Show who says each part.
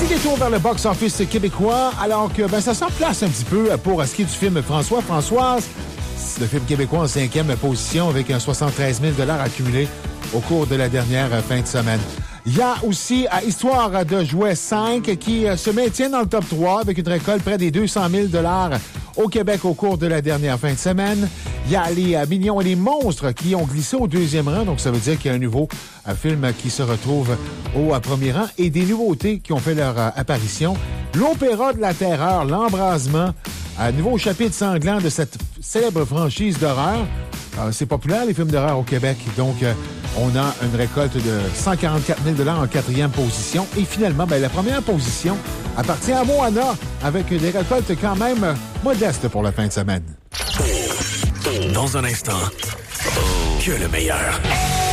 Speaker 1: détour vers le box-office québécois, alors que ça s'en place un petit peu pour ce qui est du film Françoise. Le film québécois en 5e position avec un 73 000 $ accumulé au cours de la dernière fin de semaine. Il y a aussi Histoire de jouets 5 qui se maintient dans le top 3 avec une récolte près des 200 000 $ au Québec au cours de la dernière fin de semaine. Il y a les Mignons et les Monstres qui ont glissé au 2e rang, donc ça veut dire qu'il y a un nouveau film qui se retrouve au premier rang et des nouveautés qui ont fait leur apparition. L'Opéra de la Terreur, l'embrasement, nouveau chapitre sanglant de cette célèbre franchise d'horreur. C'est populaire, les films d'horreur au Québec. Donc, on a une récolte de 144 000 $ en 4e position. Et finalement, la première position appartient à Moana, avec des récoltes quand même modestes pour la fin de semaine.
Speaker 2: Dans un instant, que le meilleur.